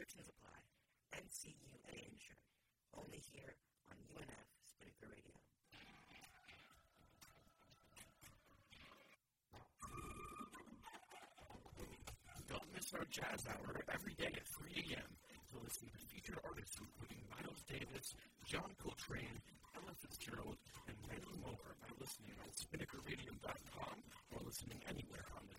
Restrictions apply. NCUA insured. Only here on UNF Spinnaker Radio. Don't miss our Jazz Hour every day at 3 a.m. to listen to featured artists including Miles Davis, John Coltrane,